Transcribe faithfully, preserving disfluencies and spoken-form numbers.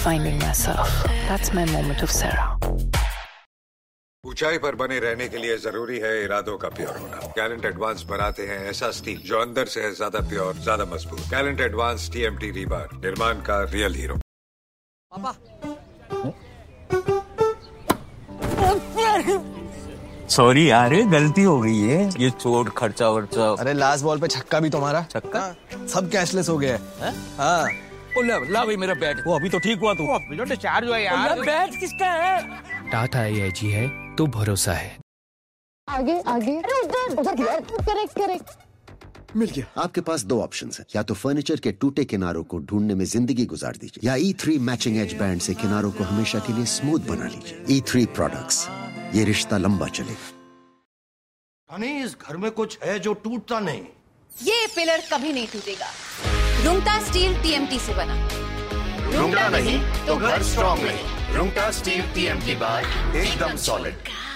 finding myself. That's my moment of Sarah. ऊंचाई पर बने रहने के लिए जरूरी है इरादों का प्योर होना। गैलेंट एडवांस बनाते हैं ऐसा स्टील जो अंदर से है ज्यादा प्योर, ज्यादा मजबूत। गैलेंट एडवांस टीएमटी रीबार, निर्माण का रियल हीरो। पापा सॉरी यार, गलती हो गई है। ये चोट खर्चा वर्चा। अरे लास्ट बॉल पे छक्का भी तुम्हारा। छक्का? हाँ, सब कैशलेस हो गया है। हाँ ओ ला, ला भाई मेरा बैट। वो अभी तो ठीक हुआ तू। अभी तो डिस्चार्ज हुआ यार। बैट किसका है? टाटा एआईजी है तो भरोसा है। आगे आगे उधर उधर करेक्ट करेक्ट मिल गया। आपके पास दो ऑप्शंस हैं, या तो फर्नीचर के टूटे किनारों को ढूंढने में जिंदगी गुजार दीजिए, या ई थ्री मैचिंग एज बैंड से किनारों को हमेशा के लिए स्मूथ बना लीजिए। ई थ्री प्रोडक्ट्स, ये रिश्ता लंबा चलेगा। इस घर में कुछ है जो टूटता नहीं। ये पिलर कभी नहीं टूटेगा। रुंगटा स्टील टीएमटी से बना। रुंगटा नहीं तो घर स्ट्रॉन्ग नहीं। रुंगटा स्टील टीएमटी बार एकदम सॉलिड।